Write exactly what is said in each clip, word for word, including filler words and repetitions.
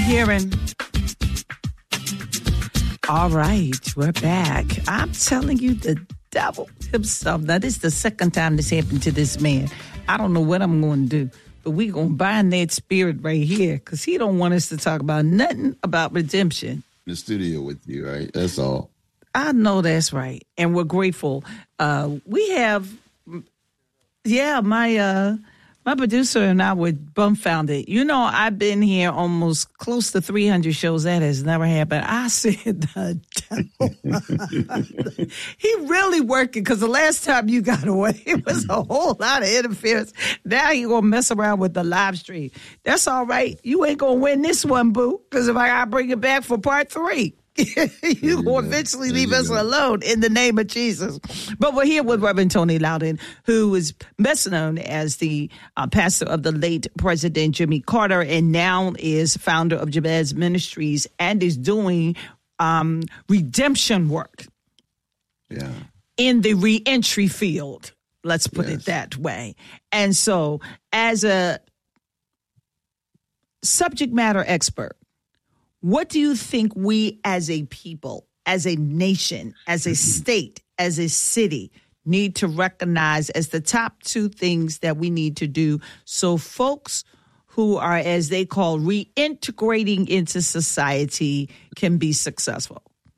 hearing? All right, we're back. I'm telling you, the devil himself. Now, this is the second time this happened to this man. I don't know what I'm going to do, but we're going to bind that spirit right here because he don't want us to talk about nothing about redemption. In the studio with you, right? That's all. I know that's right. And we're grateful. Uh, we have, yeah, my uh, my producer and I were dumbfounded. You know, I've been here almost close to three hundred shows. That has never happened. I said, the devil. He really working because the last time you got away, it was a whole lot of interference. Now he going to mess around with the live stream. That's all right. You ain't going to win this one, boo, because if I got to bring it back for part three. you will eventually leave us go. alone in the name of Jesus. But we're here with Reverend Tony Loudon, who is best known as the uh, pastor of the late President Jimmy Carter and now is founder of Jabez Ministries and is doing um, redemption work yeah. in the reentry field. Let's put yes. it that way. And so as a subject matter expert, what do you think we as a people, as a nation, as a state, as a city need to recognize as the top two things that we need to do so folks who are, as they call, reintegrating into society can be successful?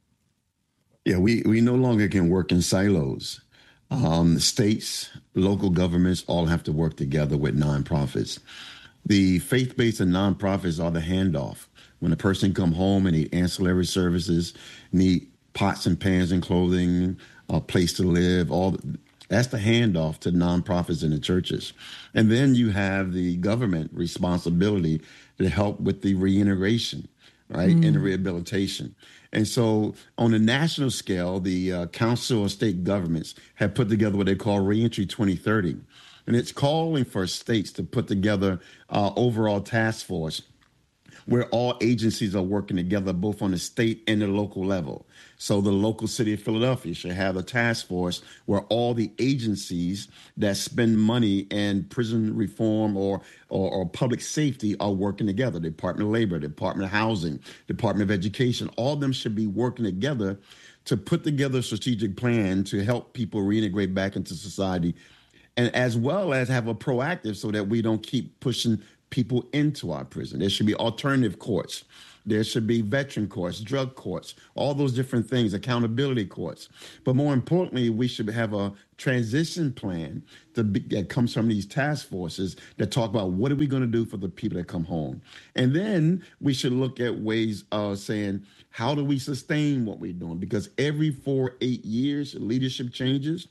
Yeah, we, we no longer can work in silos. Um, states, local governments all have to work together with nonprofits. The faith-based and nonprofits are the handoff. When a person come home and need ancillary services, need pots and pans and clothing, a place to live, all that's the handoff to nonprofits and the churches. And then you have the government responsibility to help with the reintegration, right, mm. and the rehabilitation. And so on a national scale, the uh, Council of State Governments have put together what they call Reentry twenty thirty. And it's calling for states to put together uh, overall task force where all agencies are working together, both on the state and the local level. So the local city of Philadelphia should have a task force where all the agencies that spend money in prison reform or, or, or public safety are working together. Department of Labor, Department of Housing, Department of Education, all of them should be working together to put together a strategic plan to help people reintegrate back into society, and as well as have a proactive so that we don't keep pushing people into our prison. There should be alternative courts. There should be veteran courts, drug courts, all those different things, accountability courts. But more importantly, we should have a transition plan to be, that comes from these task forces that talk about what are we going to do for the people that come home. And then we should look at ways of saying, how do we sustain what we're doing? Because every four, eight years, leadership changes.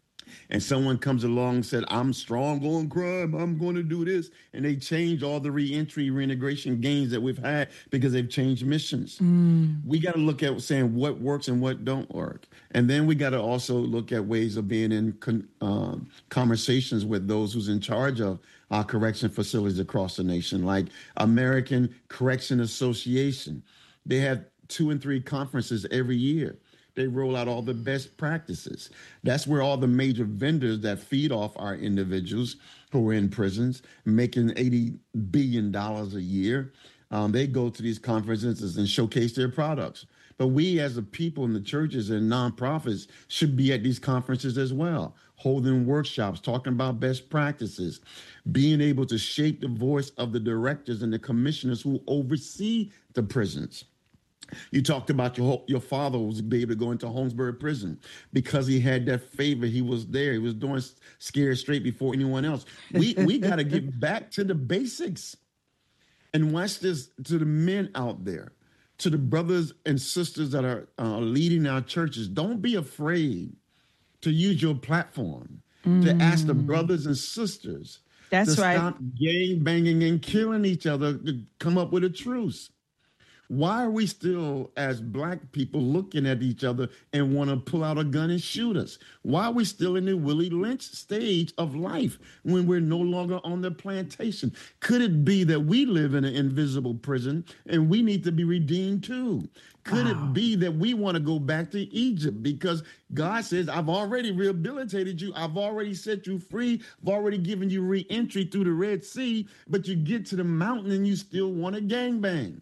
And someone comes along and said, I'm strong on crime, I'm going to do this. And they change all the reentry, reintegration gains that we've had because they've changed missions. Mm. We got to look at saying what works and what don't work. And then we got to also look at ways of being in con- um, conversations with those who's in charge of our correction facilities across the nation, like American Correction Association. They have two and three conferences every year. They roll out all the best practices. That's where all the major vendors that feed off our individuals who are in prisons, making eighty billion dollars a year, um, they go to these conferences and showcase their products. But we as a people in the churches and nonprofits should be at these conferences as well, holding workshops, talking about best practices, being able to shape the voice of the directors and the commissioners who oversee the prisons. You talked about your your father was able to go into Holmesburg prison because he had that favor. He was there. He was doing Scared Straight before anyone else. We we got to get back to the basics. And watch this to the men out there, to the brothers and sisters that are uh, leading our churches. Don't be afraid to use your platform mm. to ask the brothers and sisters That's to right. stop gang banging and killing each other, to come up with a truce. Why are we still, as black people, looking at each other and want to pull out a gun and shoot us? Why are we still in the Willie Lynch stage of life when we're no longer on the plantation? Could it be that we live in an invisible prison and we need to be redeemed too? Could wow. it be that we want to go back to Egypt because God says, I've already rehabilitated you. I've already set you free. I've already given you re-entry through the Red Sea, but you get to the mountain and you still want to gangbang.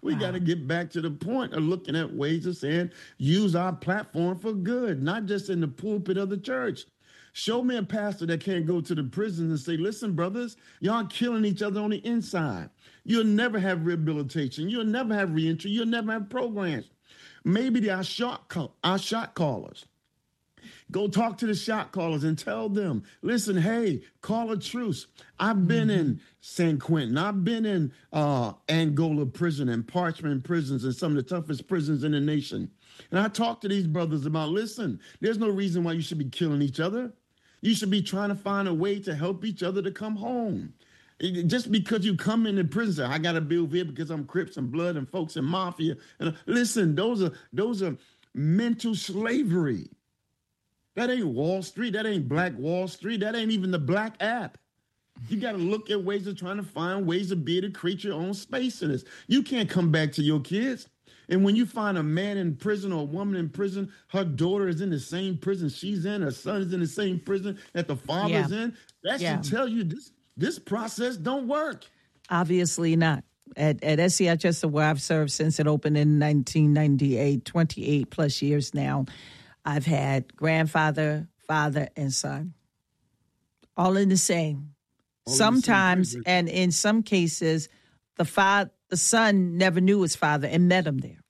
We Wow. got to get back to the point of looking at ways of saying, use our platform for good, not just in the pulpit of the church. Show me a pastor that can't go to the prisons and say, listen, brothers, y'all killing each other on the inside. You'll never have rehabilitation. You'll never have reentry. You'll never have programs. Maybe our shot, call, our shot callers. Go talk to the shot callers and tell them, listen, hey, call a truce. I've been mm-hmm. in San Quentin. I've been in uh, Angola prison and Parchment prisons and some of the toughest prisons in the nation. And I talk to these brothers about, listen, there's no reason why you should be killing each other. You should be trying to find a way to help each other to come home. Just because you come into prison, say, I got to be over here because I'm Crips and Blood and folks and Mafia. And listen, those are those are mental slavery. That ain't Wall Street. That ain't Black Wall Street. That ain't even the Black app. You got to look at ways of trying to find ways to be able to create your own space in this. You can't come back to your kids. And when you find a man in prison or a woman in prison, her daughter is in the same prison she's in, her son is in the same prison that the father's yeah. in, that yeah. should tell you this, this process don't work. Obviously not. At, at S C I Chester, where I've served since it opened in nineteen ninety-eight, twenty-eight plus years now, I've had grandfather, father, and son, all in the same. All Sometimes, the same and in some cases, the father, the son never knew his father and met him there.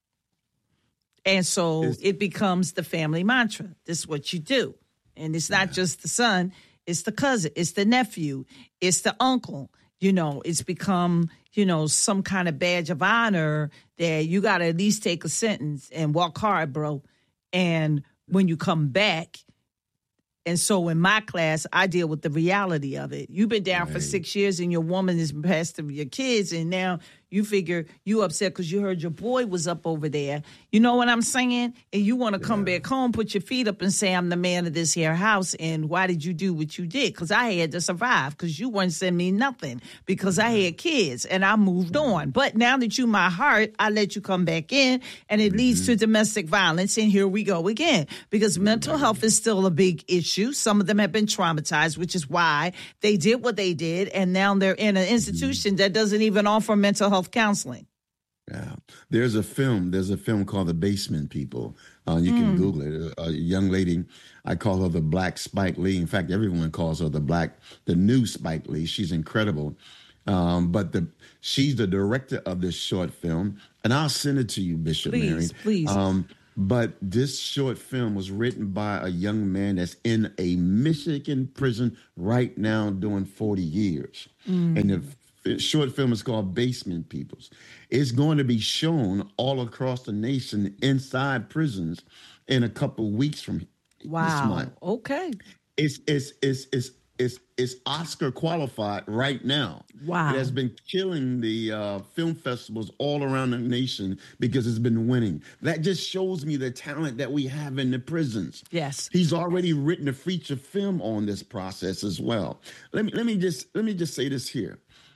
And so it's, it becomes the family mantra. This is what you do. And it's not yeah. just the son, it's the cousin, it's the nephew, it's the uncle. You know, it's become, you know, some kind of badge of honor that you got to at least take a sentence and walk hard, bro. And when you come back, and so in my class, I deal with the reality of it. You've been down right. for six years and your woman is passed to your kids, and now you figure you upset because you heard your boy was up over there. You know what I'm saying? And you want to come yeah. back home, put your feet up and say, I'm the man of this here house, and why did you do what you did? Because I had to survive, because you wouldn't send me nothing, because I had kids and I moved on. But now that you my heart, I let you come back in, and it mm-hmm. leads to domestic violence, and here we go again. Because mental health is still a big issue. Some of them have been traumatized, which is why they did what they did, and now they're in an institution mm-hmm. that doesn't even offer mental health counseling. Yeah, there's a film. There's a film called The Basement People. Uh, you mm. can Google it. A, a young lady, I call her the Black Spike Lee. In fact, everyone calls her the Black, the new Spike Lee. She's incredible. Um, but the she's the director of this short film, and I'll send it to you, Bishop please, Mary. Please, um, But this short film was written by a young man that's in a Michigan prison right now doing forty years, mm. and the short film is called Basement Peoples. It's going to be shown all across the nation inside prisons in a couple weeks from wow. this month. Okay. It's it's it's it's it's it's Oscar qualified right now. Wow. It has been killing the uh, film festivals all around the nation because it's been winning. That just shows me the talent that we have in the prisons. Yes. He's already written a feature film on this process as well. Let me let me just let me just say this here.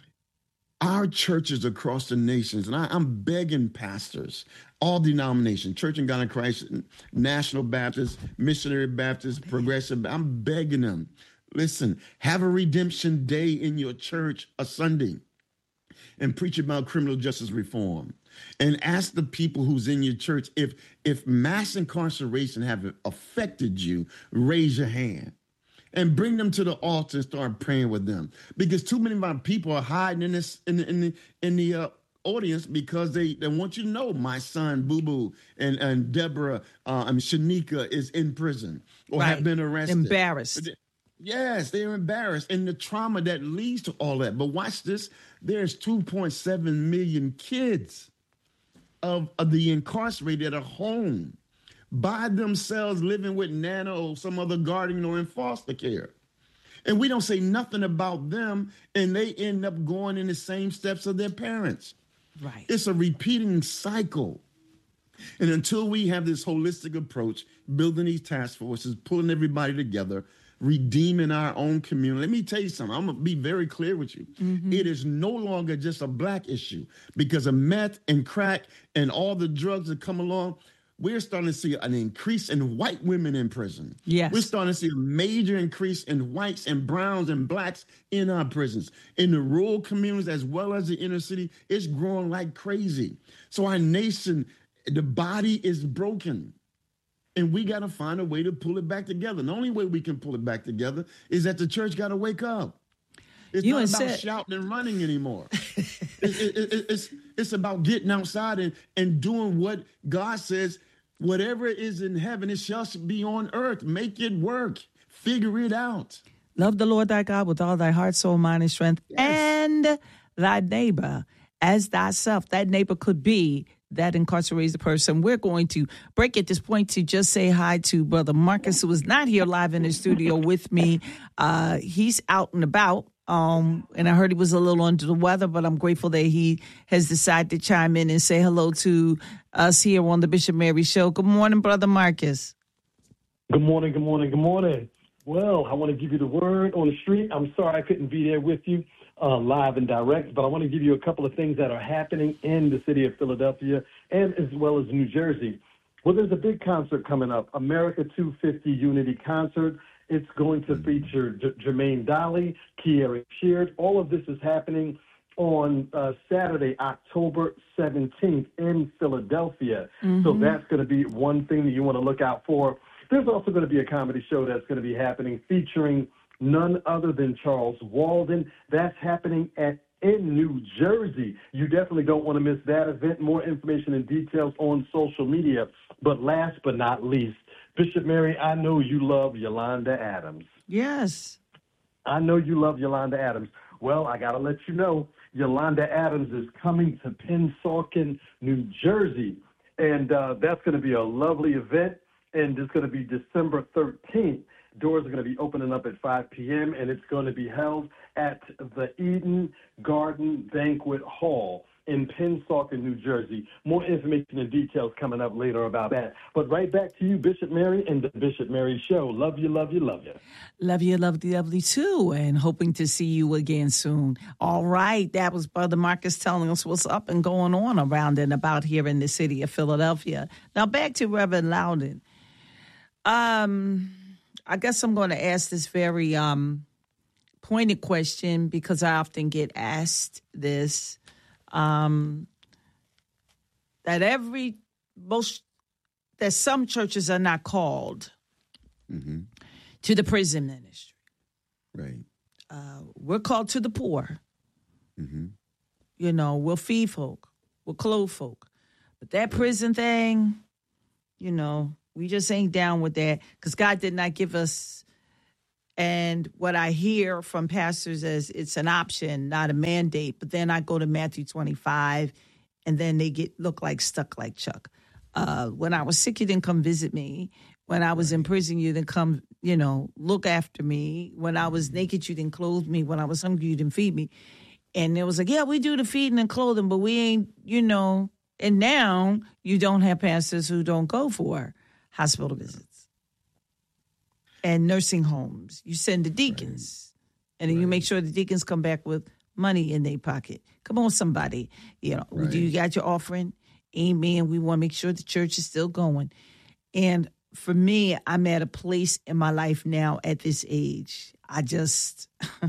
Our churches across the nations, and I, I'm begging pastors, all denominations, Church in God in Christ, National Baptist, Missionary Baptist, Progressive, I'm begging them, listen, have a redemption day in your church, a Sunday, and preach about criminal justice reform. And ask the people who's in your church, if, if mass incarceration have affected you, raise your hand. And bring them to the altar and start praying with them, because too many of our people are hiding in this in the in the, in the uh, audience because they, they want you to know my son Boo Boo and and Deborah uh, and Shanika is in prison or right. have been arrested, embarrassed. They, yes, they're embarrassed, and the trauma that leads to all that. But watch this: there's two point seven million kids of, of the incarcerated at home, by themselves, living with Nana or some other guardian or in foster care. And we don't say nothing about them, and they end up going in the same steps of their parents. Right. It's a repeating cycle. And until we have this holistic approach, building these task forces, pulling everybody together, redeeming our own community. Let me tell you something. I'm going to be very clear with you. Mm-hmm. It is no longer just a black issue, because of meth and crack and all the drugs that come along. we're starting to see an increase in white women in prison. Yes. We're starting to see a major increase in whites and browns and blacks in our prisons. In the rural communities as well as the inner city, it's growing like crazy. So our nation, the body is broken. And we got to find a way to pull it back together. And the only way we can pull it back together is that the church got to wake up. It's you not about said- shouting and running anymore. it, it, it, it's it's about getting outside and, and doing what God says. Whatever is in heaven, it shall be on earth. Make it work. Figure it out. Love the Lord thy God with all thy heart, soul, mind, and strength, Yes. and thy neighbor as thyself. That neighbor could be that incarcerated person. We're going to break at this point to just say hi to Brother Marcus, who is not here live in the studio with me. Uh, he's out and about. Um, and I heard he was a little under the weather, but I'm grateful that he has decided to chime in and say hello to us here on the Bishop Mary Show. Good morning, Brother Marcus. Good morning, good morning, good morning. Well, I want to give you the word on the street. I'm sorry I couldn't be there with you uh, live and direct, but I want to give you a couple of things that are happening in the city of Philadelphia and as well as New Jersey. Well, there's a big concert coming up, America two fifty Unity Concert. It's going to feature J- Jermaine Dolly, Kierra Sheard. All of this is happening on uh, Saturday, October seventeenth in Philadelphia. Mm-hmm. So that's going to be one thing that you want to look out for. There's also going to be a comedy show that's going to be happening featuring none other than Charles Walden. That's happening at in New Jersey. You definitely don't want to miss that event. More information and details on social media. But last but not least, Bishop Mary, I know you love Yolanda Adams. Yes. I know you love Yolanda Adams. Well, I got to let you know, Yolanda Adams is coming to Pennsauken, New Jersey. And uh, that's going to be a lovely event. And it's going to be December thirteenth. Doors are going to be opening up at five p.m., and it's going to be held at the Eden Garden Banquet Hall in Pennsauken, New Jersey. More information and details coming up later about that. But right back to you, Bishop Mary, and the Bishop Mary Show. Love you, love you, love you. Love you, love you, lovely too, and hoping to see you again soon. All right, that was Brother Marcus telling us what's up and going on around and about here in the city of Philadelphia. Now back to Reverend Loudon. Um, I guess I'm going to ask this very um pointed question because I often get asked this. Um, that every most that some churches are not called mm-hmm. to the prison ministry. Right. Uh, we're called to the poor. Mm-hmm. You know, we'll feed folk, we'll clothe folk, but that prison thing, you know, we just ain't down with that because God did not give us. And what I hear from pastors is it's an option, not a mandate. But then I go to Matthew twenty-five, and then they get look like stuck like Chuck. Uh, when I was sick, you didn't come visit me. When I was in prison, you didn't come, you know, look after me. When I was naked, you didn't clothe me. When I was hungry, you didn't feed me. And it was like, yeah, we do the feeding and clothing, but we ain't, you know. And now you don't have pastors who don't go for hospital visits and nursing homes. You send the deacons, right. and then right. you make sure the deacons come back with money in their pocket. Come on, somebody. You know, right. you got your offering? Amen. We want to make sure the church is still going. And for me, I'm at a place in my life now at this age. I just,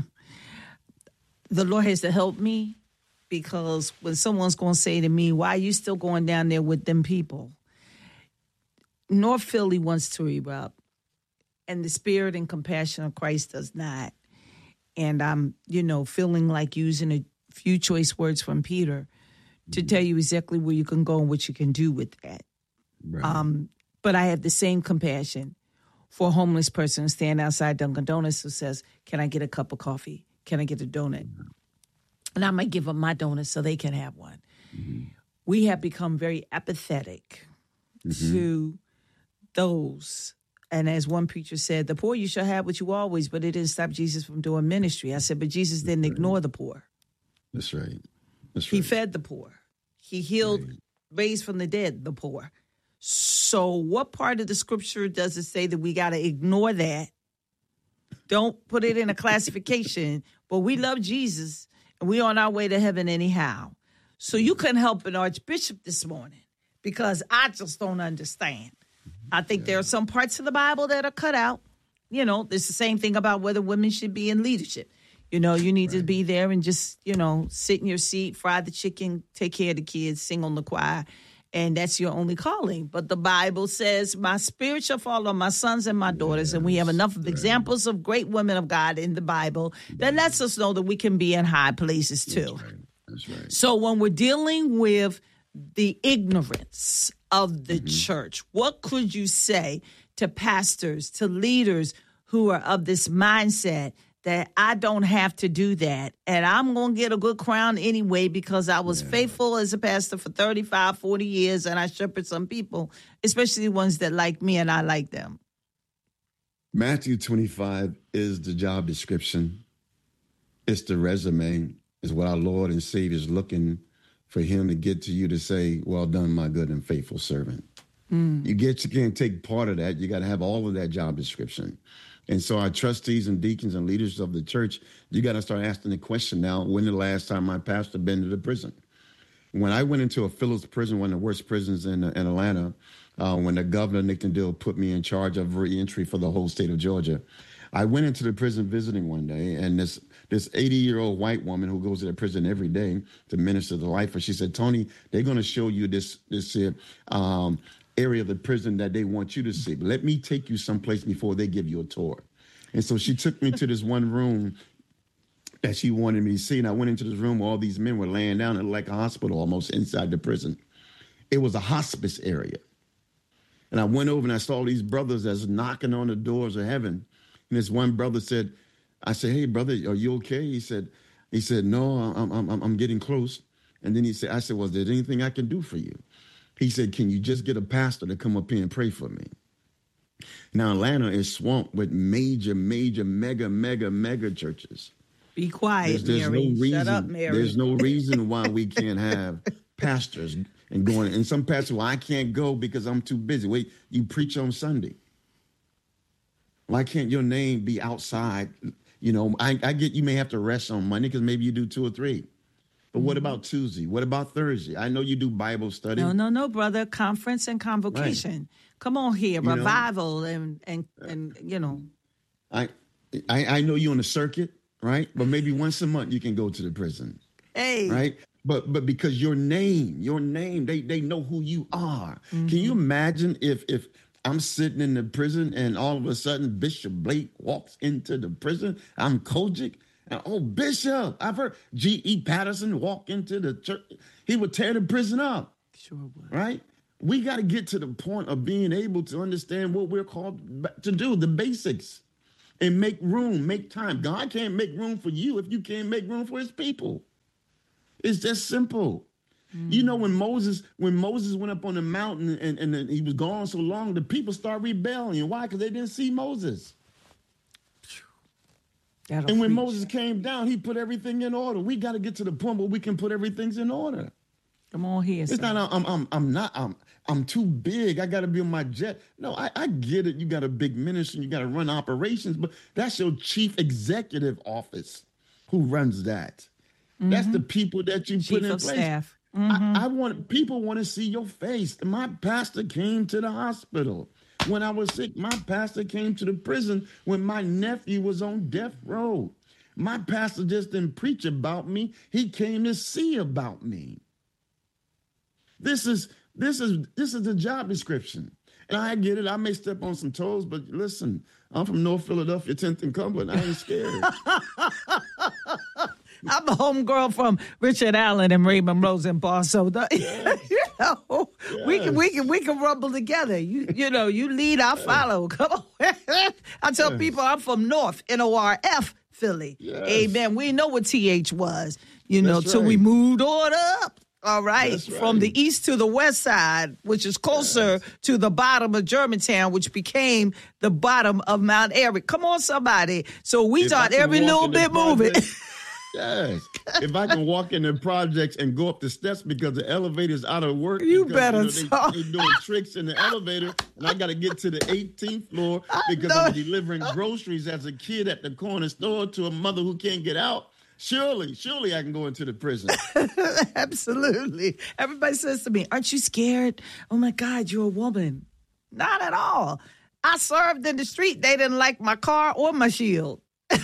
the Lord has to help me because when someone's going to say to me, why are you still going down there with them people? North Philly wants to erupt, and the spirit and compassion of Christ does not. And I'm, you know, feeling like using a few choice words from Peter to tell you exactly where you can go and what you can do with that. Right. Um, but I have the same compassion for a homeless person who stands outside Dunkin' Donuts who says, can I get a cup of coffee? Can I get a donut? Mm-hmm. And I might give them my donut so they can have one. Mm-hmm. We have become very apathetic mm-hmm. to those. And as one preacher said, the poor you shall have what you always, but it didn't stop Jesus from doing ministry. I said, but Jesus didn't right. ignore the poor. That's right. That's he right. fed the poor. He healed, right. raised from the dead, the poor. So what part of the scripture does it say that we got to ignore that? Don't put it in a classification, but we love Jesus and we on our way to heaven anyhow. So you couldn't help an archbishop this morning because I just don't understand. I think yeah. there are some parts of the Bible that are cut out. You know, it's the same thing about whether women should be in leadership. You know, you need right. to be there and just, you know, sit in your seat, fry the chicken, take care of the kids, sing on the choir, and that's your only calling. But the Bible says, my spirit shall fall on my sons and my daughters, yes. and we have enough of examples of great women of God in the Bible that lets us know that we can be in high places too. That's right. That's right. So when we're dealing with the ignorance of the mm-hmm. church, what could you say to pastors, to leaders who are of this mindset that I don't have to do that, and I'm going to get a good crown anyway because I was yeah. faithful as a pastor for thirty-five, forty years, and I shepherd some people, especially ones that like me and I like them? Matthew twenty-five is the job description. It's the resume. It's what our Lord and Savior is looking for him to get to you to say, well done, my good and faithful servant. Mm. You get, you can't take part of that. You got to have all of that job description. And so our trustees and deacons and leaders of the church, you got to start asking the question now, when the last time my pastor been to the prison? When I went into a Phillips prison, one of the worst prisons in, in Atlanta, uh, when the governor, Nick Dill, put me in charge of reentry for the whole state of Georgia, I went into the prison visiting one day, and this this eighty-year-old white woman who goes to the prison every day to minister to life, she said, Tony, they're going to show you this, this uh, um, area of the prison that they want you to see. But let me take you someplace before they give you a tour. And so she took me to this one room that she wanted me to see. And I went into this room where all these men were laying down in like a hospital almost inside the prison. It was a hospice area. And I went over and I saw these brothers that's knocking on the doors of heaven. And this one brother said, I said, hey, brother, are you okay? He said, he said, no, I'm, I'm, I'm getting close. And then he said, I said, well, is there anything I can do for you? He said, can you just get a pastor to come up here and pray for me? Now, Atlanta is swamped with major, major, mega, mega, mega churches. Be quiet, there's, there's Mary. No reason, Shut up, Mary. There's no reason why we can't have pastors and going. And some pastors, well, I can't go because I'm too busy. Wait, you preach on Sunday. Why can't your name be outside? You know, I, I get you may have to rest on Monday because maybe you do two or three. But what about Tuesday? What about Thursday? I know you do Bible study. No, no, no, brother. Conference and convocation. Right. Come on here. You Revival know, and, and, and, you know. I, I I know you're on the circuit, right? But maybe once a month you can go to the prison. Hey. Right? But but because your name, your name, they, they know who you are. Mm-hmm. Can you imagine if if I'm sitting in the prison and all of a sudden Bishop Blake walks into the prison? I'm Kojic. And, oh, Bishop, I've heard G E Patterson walk into the church. He would tear the prison up. Sure would. Right? We got to get to the point of being able to understand what we're called to do, the basics, and make room, make time. God can't make room for you if you can't make room for his people. It's just simple. Mm. You know, when Moses when Moses went up on the mountain and, and he was gone so long, the people start rebelling. Why? Because they didn't see Moses. That'll and when preach. Moses came down, he put everything in order. We got to get to the point where we can put everything in order. Come on here. It's sir. not. I'm. I'm. I'm not. I'm. I'm too big. I got to be on my jet. No, I, I get it. You got a big ministry. You got to run operations, but that's your chief executive office who runs that. Mm-hmm. That's the people that you chief put in of place. Staff. Mm-hmm. I, I want people want to see your face. My pastor came to the hospital when I was sick. My pastor came to the prison when my nephew was on death row. My pastor just didn't preach about me. He came to see about me. This is this is this is the job description. And I get it. I may step on some toes, but listen, I'm from North Philadelphia, tenth and Cumberland. I ain't scared. I'm a homegirl from Richard Allen and Raymond Rosenbaum, so the, yes. you know yes. we can we can we can rumble together. You you know you lead, I follow. Come on, I tell yes. people I'm from North N O R F Philly. Yes. Amen. We know what T H was, you know, till right. we moved on up. All right. right, from the east to the west side, which is closer yes. to the bottom of Germantown, which became the bottom of Mount Eric. Come on, somebody. So we thought every little bit moving. Yes. If I can walk in the projects and go up the steps because the elevator's out of work. You because, better you know, they, they're doing tricks in the elevator, and I got to get to the eighteenth floor because I'm delivering groceries as a kid at the corner store to a mother who can't get out. Surely, surely I can go into the prison. Absolutely. Everybody says to me, aren't you scared? Oh, my God, you're a woman. Not at all. I served in the street. They didn't like my car or my shield.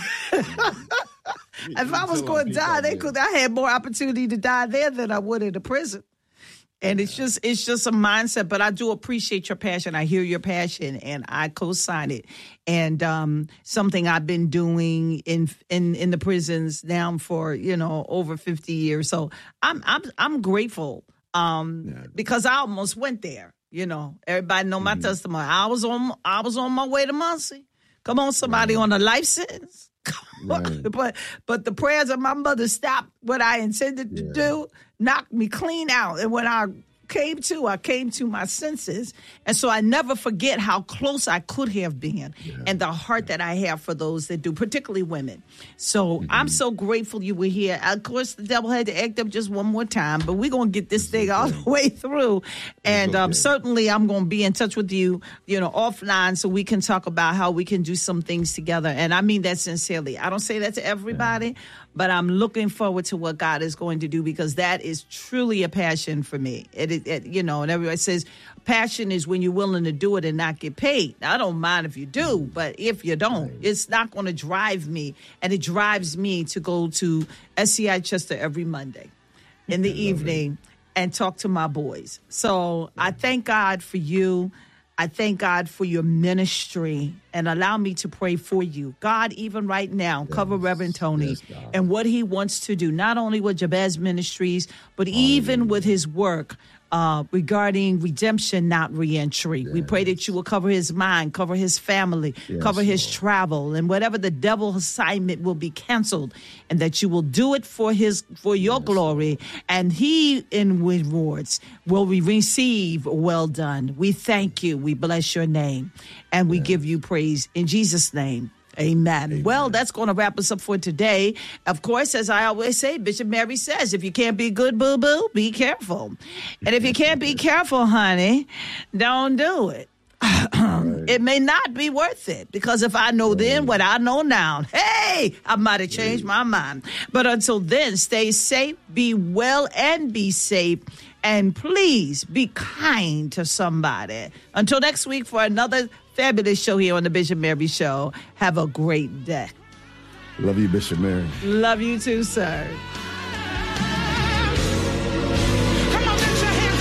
If I was going to die, they could. I had more opportunity to die there than I would in the prison. And it's just it's just a mindset. But I do appreciate your passion. I hear your passion, and I co-sign it. And um, something I've been doing in in in the prisons now for you know over fifty years. So I'm I'm I'm grateful um, yeah. because I almost went there. You know, everybody know my mm-hmm. testimony. I was on I was on my way to Muncie. Come on, somebody right. on a life sentence. Right. But but the prayers of my mother stopped what I intended to yeah. do, knocked me clean out. And when I came to, I came to my senses. And so I never forget how close I could have been yeah. and the heart yeah. that I have for those that do, particularly women. So mm-hmm. I'm so grateful you were here. Of course, the devil had to act up just one more time, but we're going to get this it's thing okay. all the way through. And okay. um, certainly I'm going to be in touch with you, you know, offline so we can talk about how we can do some things together. And I mean that sincerely. I don't say that to everybody, yeah. but I'm looking forward to what God is going to do because that is truly a passion for me. It, it, it you know, and everybody says passion is when you're willing to do it and not get paid. Now, I don't mind if you do, but if you don't, right. it's not going to drive me. And it drives me to go to S C I Chester every Monday in the evening and talk to my boys. So I thank God for you. I thank God for your ministry and allow me to pray for you. God, even right now, yes. cover Reverend Tony yes, and what he wants to do, not only with Jabez Ministries, but oh, even yeah. with his work uh, regarding redemption, not reentry. Yes. We pray that you will cover his mind, cover his family, yes, cover his Lord. travel, and whatever the devil's assignment will be canceled, and that you will do it for his for your yes, glory, Lord. And he in rewards will we receive well done. We thank you. We bless your name, and we yes. give you praise in Jesus' name. Amen. Amen. Well, that's going to wrap us up for today. Of course, as I always say, Bishop Mary says, if you can't be good, boo-boo, be careful. And if you can't be careful, honey, don't do it. Right. It may not be worth it because if I know right. then what I know now, hey, I might have changed right. my mind. But until then, stay safe, be well, and be safe. And please be kind to somebody. Until next week for another fabulous show here on the Bishop Mary Show. Have a great day. Love you, Bishop Mary. Love you too, sir.